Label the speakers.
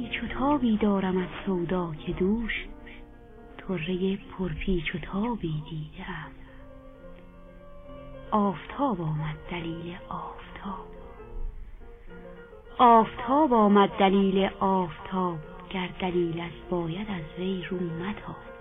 Speaker 1: پیچ و تابی دارم از سودا که دوش طره پرپیچ و تابی دیدم. آفتاب آمد دلیل آفتاب، آفتاب آمد دلیل آفتاب، گر دلیل است باید از وی رو متاب.